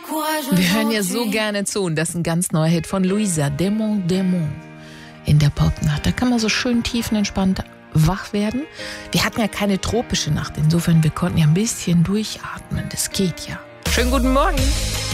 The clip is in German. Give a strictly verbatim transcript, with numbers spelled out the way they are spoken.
Wir hören ja so gerne zu und das ist ein ganz neuer Hit von Luisa, Dämon, Dämon in der Popnacht. Da kann man so schön tiefenentspannt wach werden. Wir hatten ja keine tropische Nacht, insofern wir konnten ja ein bisschen durchatmen. Das geht ja. Schönen guten Morgen.